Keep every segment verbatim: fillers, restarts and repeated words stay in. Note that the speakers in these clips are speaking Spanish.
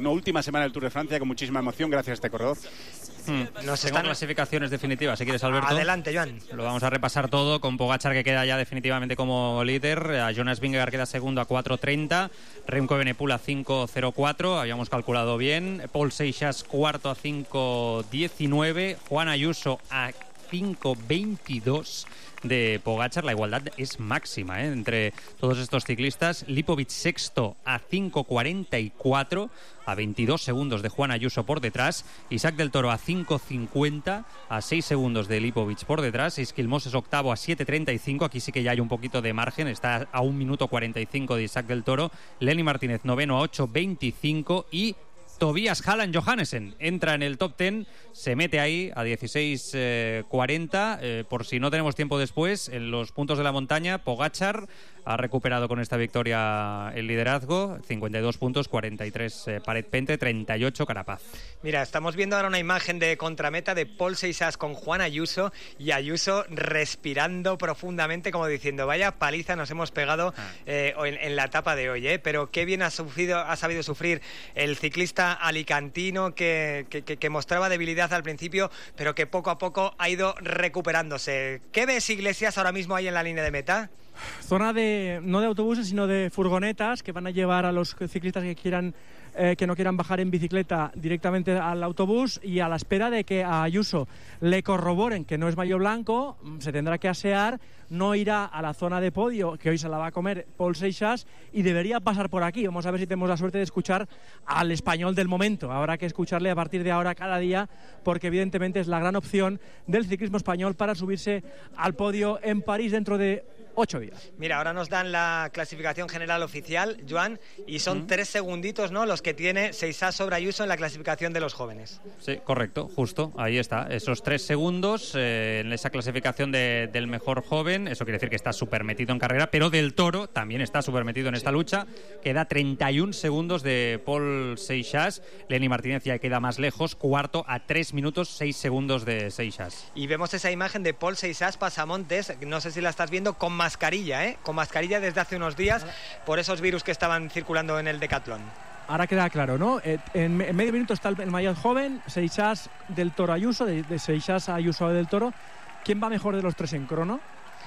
una última semana del Tour de Francia con muchísima emoción gracias a este corredor. Hmm. Nos Tengo están... clasificaciones definitivas, si quieres, Alberto. Adelante, Joan. Lo vamos a repasar todo con Pogačar, que queda ya definitivamente como líder. A Jonas Vingegaard queda segundo a cuatro treinta. Remco Evenepoel a cinco cero cuatro. Habíamos calculado bien. Paul Seixas cuarto a cinco diecinueve. Juan Ayuso a cinco veintidós de Pogačar. La igualdad es máxima, ¿eh?, entre todos estos ciclistas. Lipovic sexto a cinco cuarenta y cuatro, a veintidós segundos de Juan Ayuso por detrás. Isaac del Toro a cinco cincuenta, a seis segundos de Lipovic por detrás. Isquil Moses octavo a siete treinta y cinco. Aquí sí que ya hay un poquito de margen, está a un minuto cuarenta y cinco de Isaac del Toro. Lenny Martínez noveno a ocho veinticinco y Tobias Halland Johannesen entra en el top diez, se mete ahí a dieciséis cuarenta. Eh, por si no tenemos tiempo después, en los puntos de la montaña, Pogačar ha recuperado con esta victoria el liderazgo. cincuenta y dos puntos, cuarenta y tres eh, Paret Pente, treinta y ocho Carapaz. Mira, estamos viendo ahora una imagen de contrameta de Paul Seixas con Juan Ayuso, y Ayuso respirando profundamente como diciendo, vaya paliza nos hemos pegado eh, en, en la etapa de hoy, ¿eh? Pero qué bien ha, sufrido, ha sabido sufrir el ciclista alicantino que, que, que, que mostraba debilidad al principio, pero que poco a poco ha ido recuperándose. ¿Qué ves, Iglesias, ahora mismo ahí en la línea de meta? Zona de, no de autobuses, sino de furgonetas que van a llevar a los ciclistas que quieran eh, que no quieran bajar en bicicleta directamente al autobús, y a la espera de que a Ayuso le corroboren que no es maillot blanco, se tendrá que asear, no irá a la zona de podio, que hoy se la va a comer Paul Seixas, y debería pasar por aquí. Vamos a ver si tenemos la suerte de escuchar al español del momento. Habrá que escucharle a partir de ahora cada día, porque evidentemente es la gran opción del ciclismo español para subirse al podio en París dentro de ocho días. Mira, ahora nos dan la clasificación general oficial, Joan, y son mm. tres segunditos, ¿no?, los que tiene Seixas sobre Ayuso en la clasificación de los jóvenes. Sí, correcto, justo, ahí está, esos tres segundos eh, en esa clasificación de, del mejor joven. Eso quiere decir que está súper metido en carrera, pero Del Toro también está súper metido en esta sí. lucha. Queda treinta y un segundos de Paul Seixas. Lenny Martínez ya queda más lejos, cuarto a tres minutos seis segundos de Seixas. Y vemos esa imagen de Paul Seixas pasamontes, no sé si la estás viendo, con mascarilla, ¿eh? Con mascarilla desde hace unos días por esos virus que estaban circulando en el decatlón. Ahora queda claro, ¿no? Eh, en, en medio minuto está el, el maillot joven, Seixas, Del Toro, Ayuso, de, de Seixas a Ayuso a Del Toro. ¿Quién va mejor de los tres en crono?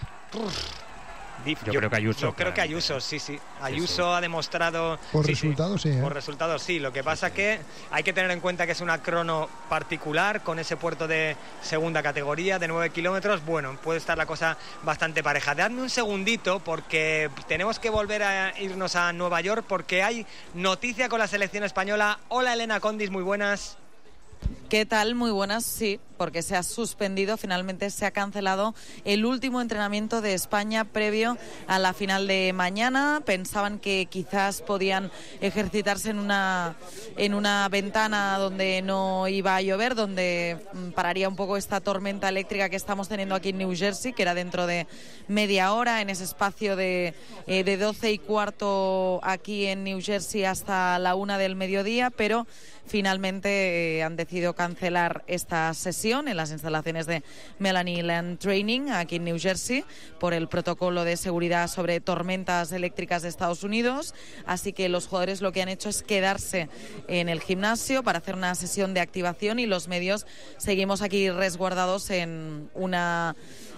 Uf. Yo, yo creo que Ayuso. Yo creo que Ayuso, sí, sí. Ayuso sí, sí. ha demostrado... Por sí, resultados, sí. sí ¿eh? Por resultados, sí. Lo que pasa sí, sí. que hay que tener en cuenta que es una crono particular, con ese puerto de segunda categoría, de nueve kilómetros. Bueno, puede estar la cosa bastante pareja. Dadme un segundito, porque tenemos que volver a irnos a Nueva York, porque hay noticia con la selección española. Hola, Elena Condis, muy buenas. ¿Qué tal? Muy buenas, sí, porque se ha suspendido, finalmente se ha cancelado el último entrenamiento de España previo a la final de mañana. Pensaban que quizás podían ejercitarse en una, en una ventana donde no iba a llover, donde pararía un poco esta tormenta eléctrica que estamos teniendo aquí en New Jersey, que era dentro de media hora, en ese espacio de, eh, de doce y cuarto aquí en New Jersey hasta la una del mediodía, pero finalmente eh, han decidido cancelar esta sesión en las instalaciones de Melanie Land Training aquí en New Jersey por el protocolo de seguridad sobre tormentas eléctricas de Estados Unidos. Así que los jugadores lo que han hecho es quedarse en el gimnasio para hacer una sesión de activación, y los medios seguimos aquí resguardados en una...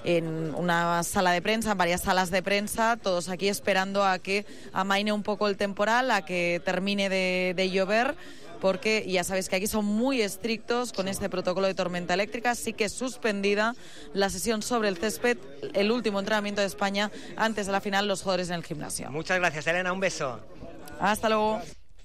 en una sala de prensa, en varias salas de prensa, todos aquí esperando a que amaine un poco el temporal, a que termine de, de llover, porque ya sabéis que aquí son muy estrictos con este protocolo de tormenta eléctrica. Así que suspendida la sesión sobre el césped, el último entrenamiento de España antes de la final, los jugadores en el gimnasio. Muchas gracias, Elena, un beso. Hasta luego.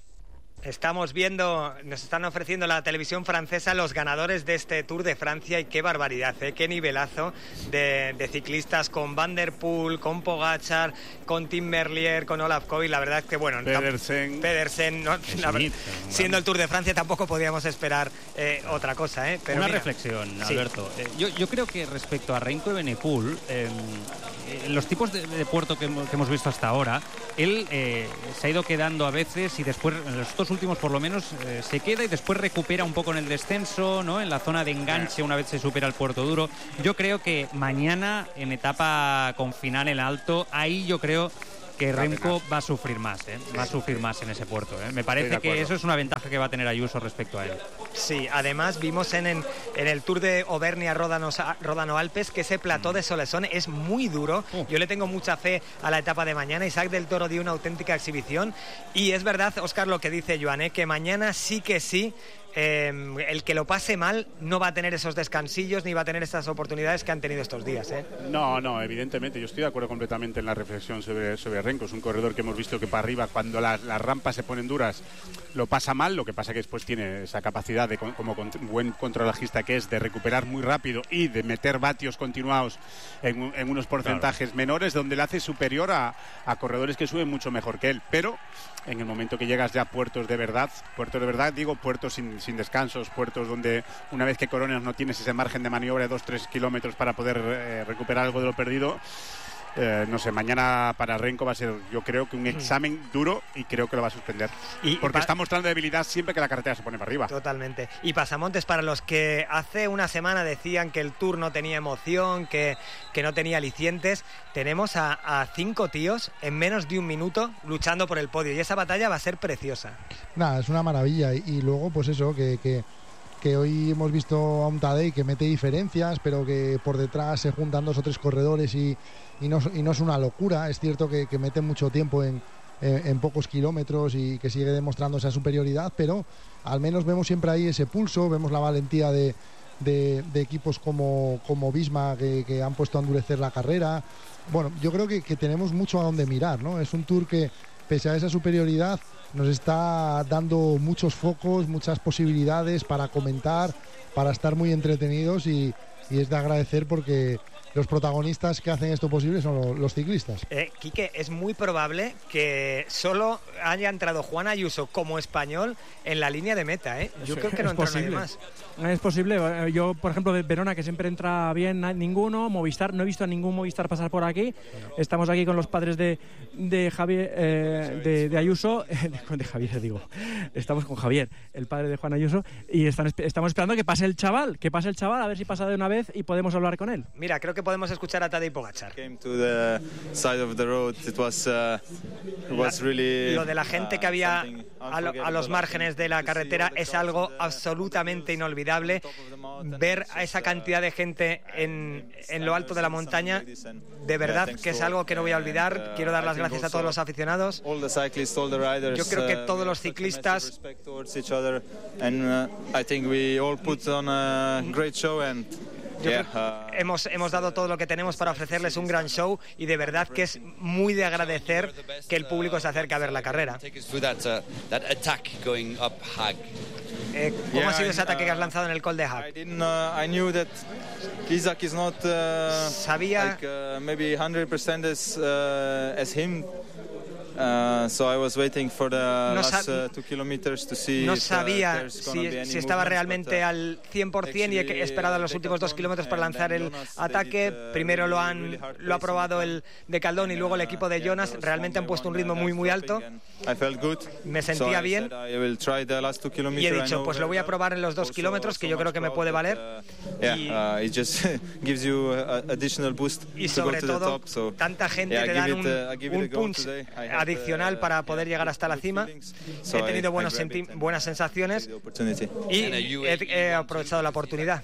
Estamos viendo, nos están ofreciendo la televisión francesa los ganadores de este Tour de Francia, y qué barbaridad, ¿eh? Qué nivelazo de, de ciclistas, con Van der Poel, con Pogačar, con Tim Merlier, con Olaf Koy. La verdad es que, bueno, Pedersen, Pedersen ¿no? La verdad, siendo el Tour de Francia tampoco podíamos esperar eh, otra cosa, ¿eh? Pero una mira, reflexión, sí. Alberto. Eh, yo, yo creo que respecto a Remco Evenepoel, eh, eh, los tipos de, de puerto que, que hemos visto hasta ahora, él eh, se ha ido quedando a veces, y después en los dos últimos por lo menos eh, se queda y después recupera un poco en el descenso, ¿no? En la zona de enganche una vez se supera el puerto duro. Yo creo que mañana en etapa con final en alto, ahí yo creo que Remco va a sufrir más, ¿eh? va a sufrir más en ese puerto. ¿eh? Me parece que eso es una ventaja que va a tener Ayuso respecto a él. Sí, además vimos en, en, en el Tour de Auvernia-Ródano-Alpes que ese plató de Solesón es muy duro. Uh. Yo le tengo mucha fe a la etapa de mañana. Isaac del Toro dio una auténtica exhibición y es verdad, Óscar, lo que dice Joan, ¿eh? que mañana sí que sí Eh, el que lo pase mal no va a tener esos descansillos ni va a tener esas oportunidades que han tenido estos días. ¿eh? No, no, evidentemente. Yo estoy de acuerdo completamente en la reflexión sobre, sobre Remco. Es un corredor que hemos visto que para arriba, cuando las, las rampas se ponen duras, lo pasa mal. Lo que pasa que después tiene esa capacidad, de como buen contrarrelojista que es, de recuperar muy rápido y de meter vatios continuados en, en unos porcentajes claro. menores, donde le hace superior a, a corredores que suben mucho mejor que él. Pero en el momento que llegas ya a puertos de verdad, puertos de verdad, digo puertos sin, sin descansos, puertos donde una vez que coronas no tienes ese margen de maniobra de dos tres kilómetros para poder eh, recuperar algo de lo perdido. Eh, no sé, mañana para Remco va a ser, yo creo que un examen duro y creo que lo va a suspender. Y, porque y está mostrando debilidad siempre que la carretera se pone para arriba. Totalmente. Y pasamontes, para los que hace una semana decían que el Tour no tenía emoción, que, que no tenía alicientes, tenemos a, a cinco tíos en menos de un minuto luchando por el podio y esa batalla va a ser preciosa. Nada, es una maravilla. Y, y luego, pues eso, que... que... que hoy hemos visto a un Tadej que mete diferencias, pero que por detrás se juntan dos o tres corredores y, y, no, y no es una locura. Es cierto que, que mete mucho tiempo en, en, en pocos kilómetros y que sigue demostrando esa superioridad, pero al menos vemos siempre ahí ese pulso, vemos la valentía de, de, de equipos como, como Visma que, que han puesto a endurecer la carrera. Bueno, yo creo que, que tenemos mucho a donde mirar, ¿no? Es un Tour que, pese a esa superioridad, nos está dando muchos focos, muchas posibilidades para comentar, para estar muy entretenidos y, y es de agradecer porque los protagonistas que hacen esto posible son los, los ciclistas. Eh, Quique, es muy probable que solo haya entrado Juan Ayuso como español en la línea de meta, ¿eh? Yo sí, creo que no entró nadie más. Es posible. Yo, por ejemplo, de Verona, que siempre entra bien ninguno, Movistar, no he visto a ningún Movistar pasar por aquí. Estamos aquí con los padres de, de Javier, eh, de, de Ayuso, de, de Javier, digo. Estamos con Javier, el padre de Juan Ayuso, y están, estamos esperando que pase el chaval, que pase el chaval, a ver si pasa de una vez y podemos hablar con él. Mira, creo que podemos escuchar a Tadej Pogačar. Lo de la gente que había a, lo, a los márgenes de la carretera es algo absolutamente inolvidable. Ver a esa cantidad de gente en, en lo alto de la montaña, de verdad que es algo que no voy a olvidar. Quiero dar las gracias a todos los aficionados. Yo creo que todos los ciclistas Yo creo que hemos, hemos dado todo lo que tenemos para ofrecerles un gran show y de verdad que es muy de agradecer que el público se acerque a ver la carrera. Eh, ¿Cómo yeah, ha sido ese ataque que has lanzado en el Col de Haag? Sabía Uh, so I was waiting for the no last uh, two kilometers to see no if, sabía uh, si, si estaba realmente but, uh, al cien por cien y he esperado los últimos dos kilómetros para lanzar el ataque. Primero lo han lo ha probado el de Caldón y luego el equipo de Jonas. Realmente han puesto un ritmo muy muy alto. Me sentía bien y he dicho, pues lo voy a probar en los dos kilómetros, que yo creo que me puede valer. Y sobre todo, tanta gente te dan un, un punch adicional para poder llegar hasta la cima. He tenido buenos buenas sensaciones y he, he aprovechado la oportunidad.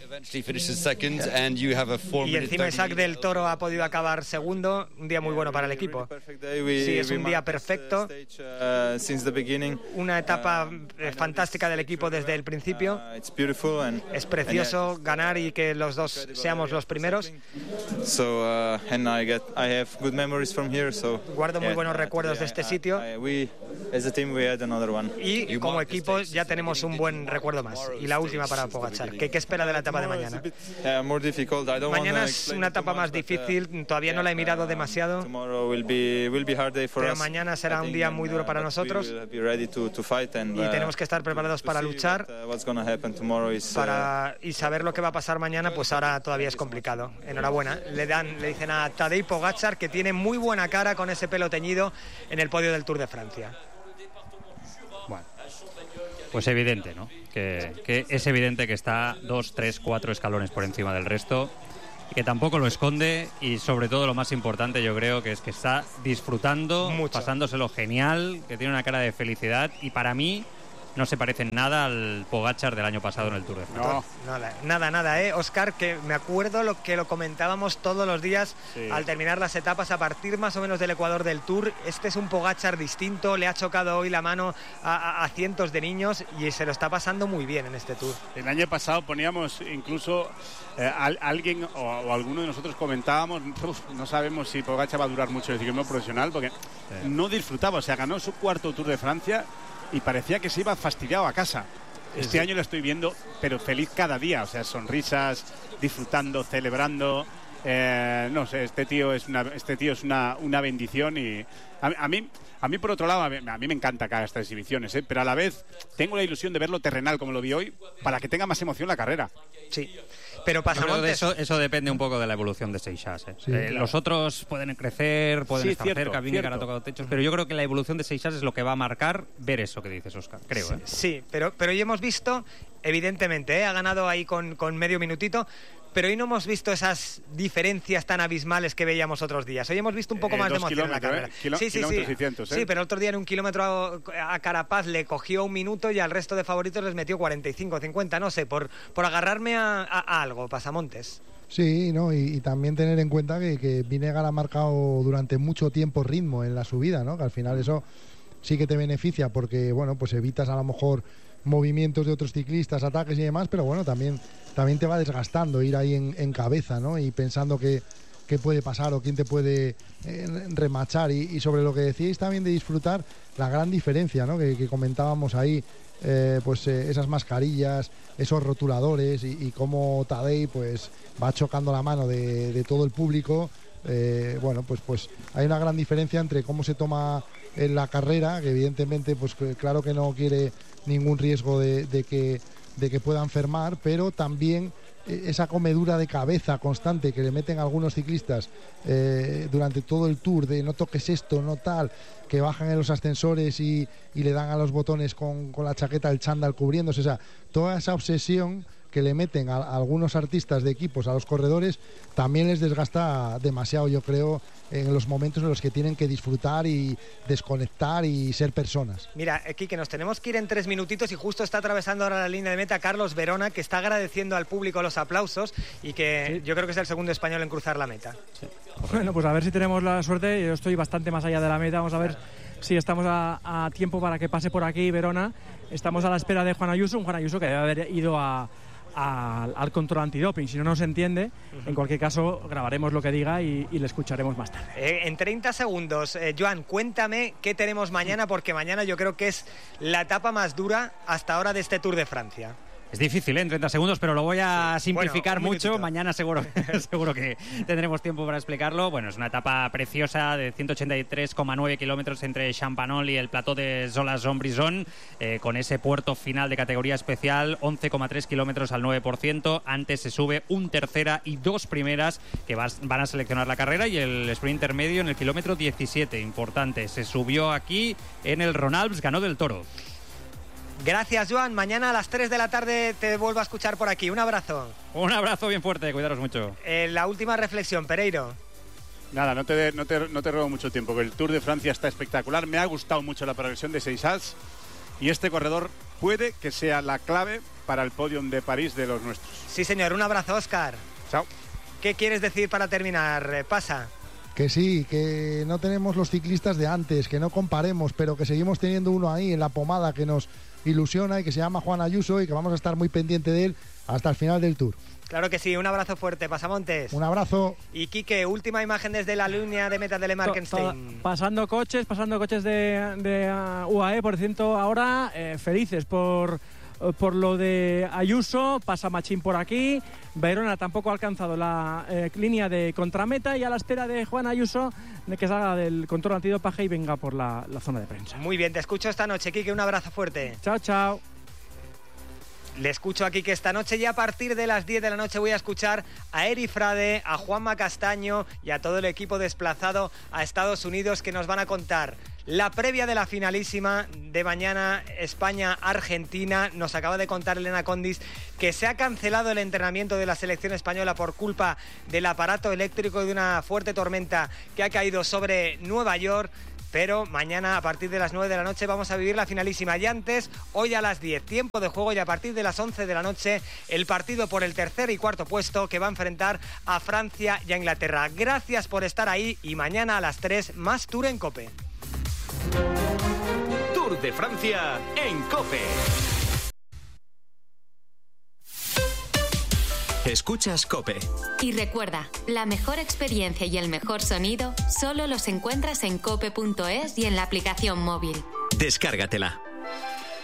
Y encima Isaac del Toro ha podido acabar segundo, un día muy bueno para el equipo. Sí, es un día perfecto, una etapa fantástica del equipo desde el principio. Es precioso ganar y que los dos seamos los primeros. Guardo muy buenos recuerdos de este sitio y como equipo ya tenemos un buen recuerdo más. Y la última para Pogačar, ¿qué, qué espera de la etapa de mañana? Mañana es una etapa más difícil, todavía no la he mirado demasiado, pero mañana será un día muy duro para nosotros y tenemos que estar preparados para luchar para, y saber lo que va a pasar mañana, pues ahora todavía es complicado. Enhorabuena, le dan, le dicen a Tadej Pogačar, que tiene muy buena cara con ese pelo teñido en el podio del Tour de Francia. Bueno, pues evidente, ¿no? Que, que es evidente que está dos, tres, cuatro escalones por encima del resto que tampoco lo esconde y sobre todo lo más importante yo creo que es que está disfrutando, mucho, pasándoselo genial, que tiene una cara de felicidad y para mí no se parece en nada al Pogačar del año pasado en el Tour de Francia. No. Nada, nada, nada, ¿eh? Óscar, que me acuerdo lo que lo comentábamos todos los días sí. al terminar las etapas, a partir más o menos del Ecuador del Tour. Este es un Pogačar distinto, le ha chocado hoy la mano a, a, a cientos de niños y se lo está pasando muy bien en este Tour. El año pasado poníamos incluso eh, a, alguien o, o alguno de nosotros comentábamos, no sabemos si Pogačar va a durar mucho en el ciclismo profesional porque sí. no disfrutaba, o sea, ganó su cuarto Tour de Francia y parecía que se iba fastidiado a casa. Este sí. año lo estoy viendo, pero feliz cada día, o sea, sonrisas, disfrutando, celebrando. Eh, no sé, este tío es una, este tío es una, una bendición y a, a mí, a mí por otro lado, a mí, a mí me encanta cada estas exhibiciones, ¿eh? Pero a la vez tengo la ilusión de verlo terrenal como lo vi hoy, para que tenga más emoción la carrera. Sí. Pero Pasamontes... de eso, eso depende un poco de la evolución de Seixas. ¿eh? Sí, eh, claro. Los otros pueden crecer, pueden sí, estar cierto, cerca, Vingegaard ha tocado techos, pero yo creo que la evolución de Seixas es lo que va a marcar ver eso que dices, Óscar, creo. Sí, ¿eh? sí, pero, pero hoy hemos visto, evidentemente, ¿eh? ha ganado ahí con, con medio minutito, pero hoy no hemos visto esas diferencias tan abismales que veíamos otros días. Hoy hemos visto un poco eh, más de emoción en la carrera. ¿eh? Kilo, sí, sí, sí. Y cientos, ¿eh? Sí, pero el otro día en un kilómetro a, a Carapaz le cogió un minuto y al resto de favoritos les metió cuarenta y cinco, cincuenta, no sé, por, por agarrarme a, a, a algo, Pasamontes. Sí, no, y, y también tener en cuenta que, que Vingegaard ha marcado durante mucho tiempo ritmo en la subida, ¿no? Que al final eso sí que te beneficia porque, bueno, pues evitas a lo mejor movimientos de otros ciclistas, ataques y demás, pero bueno, también, también te va desgastando ir ahí en, en cabeza, ¿no? Y pensando que qué puede pasar o quién te puede eh, remachar y, y sobre lo que decíais también de disfrutar la gran diferencia, ¿no? Que, que comentábamos ahí, eh, pues eh, esas mascarillas, esos rotuladores y, y cómo Tadej pues va chocando la mano de, de todo el público. Eh, bueno, pues pues hay una gran diferencia entre cómo se toma en la carrera, que evidentemente pues claro que no quiere ningún riesgo de, de que de que pueda enfermar, pero también esa comedura de cabeza constante que le meten algunos ciclistas eh, durante todo el Tour, de no toques esto, no tal, que bajan en los ascensores y, y le dan a los botones con, con la chaqueta, el chándal cubriéndose, o sea, toda esa obsesión que le meten a, a algunos artistas de equipos, a los corredores, también les desgasta demasiado, yo creo, en los momentos en los que tienen que disfrutar y desconectar y ser personas. Mira, aquí que nos tenemos que ir en tres minutitos y justo está atravesando ahora la línea de meta Carlos Verona, que está agradeciendo al público los aplausos y que sí. yo creo que es el segundo español en cruzar la meta. Sí. Bueno, pues a ver si tenemos la suerte. Yo estoy bastante más allá de la meta, vamos a ver si estamos a, a tiempo para que pase por aquí Verona. Estamos a la espera de Juan Ayuso, un Juan Ayuso que debe haber ido a Al, al control antidoping, si no nos entiende, uh-huh. en cualquier caso grabaremos lo que diga y, y le escucharemos más tarde. Eh, en treinta segundos, eh, Joan, cuéntame qué tenemos mañana, porque mañana yo creo que es la etapa más dura hasta ahora de este Tour de Francia. Es difícil, ¿eh? En treinta segundos, pero lo voy a sí. simplificar bueno, mucho. Mañana seguro, seguro que tendremos tiempo para explicarlo. Bueno, es una etapa preciosa de ciento ochenta y tres coma nueve kilómetros entre Champagnol y el plató de Solas-Zombrisson, eh, con ese puerto final de categoría especial, once coma tres kilómetros al nueve por ciento. Antes se sube un tercera y dos primeras que vas, van a seleccionar la carrera, y el sprint intermedio en el kilómetro diecisiete, importante. Se subió aquí en el Ronalps, ganó del Toro. Gracias, Joan. Mañana a las tres de la tarde te vuelvo a escuchar por aquí. Un abrazo. Un abrazo bien fuerte, cuidaros mucho. Eh, la última reflexión, Pereiro. Nada, no te, no, te, no te robo mucho tiempo, que el Tour de Francia está espectacular. Me ha gustado mucho la progresión de Seixas y este corredor puede que sea la clave para el podium de París de los nuestros. Sí, señor. Un abrazo, Óscar. Chao. ¿Qué quieres decir para terminar? Pasa. Que sí, que no tenemos los ciclistas de antes, que no comparemos, pero que seguimos teniendo uno ahí en la pomada que nos ilusiona y que se llama Juan Ayuso y que vamos a estar muy pendiente de él hasta el final del Tour. Claro que sí, un abrazo fuerte, Pasamontes. Un abrazo. Y Quique, última imagen desde la línea de meta de Le Markenstein. Pasando coches, pasando coches de, de uh, U A E, por cierto, ahora eh, felices por... por lo de Ayuso. Pasa Machín por aquí, Verona tampoco ha alcanzado la eh, línea de contrameta y a la espera de Juan Ayuso de que salga del control antidopaje y venga por la, la zona de prensa. Muy bien, te escucho esta noche, Quique, un abrazo fuerte. Chao, chao. Le escucho aquí que esta noche, ya a partir de las diez de la noche, voy a escuchar a Eri Frade, a Juanma Castaño y a todo el equipo desplazado a Estados Unidos, que nos van a contar La previa de la finalísima de mañana, España-Argentina. Nos acaba de contar Elena Condis que se ha cancelado el entrenamiento de la selección española por culpa del aparato eléctrico y de una fuerte tormenta que ha caído sobre Nueva York. Pero mañana a partir de las nueve de la noche vamos a vivir la finalísima. Y antes, hoy a las diez, tiempo de juego, y a partir de las once de la noche el partido por el tercer y cuarto puesto que va a enfrentar a Francia y a Inglaterra. Gracias por estar ahí y mañana a las tres más Tour en COPE. Tour de Francia en COPE. Escuchas COPE. Y recuerda, la mejor experiencia y el mejor sonido solo los encuentras en cope punto es y en la aplicación móvil. Descárgatela.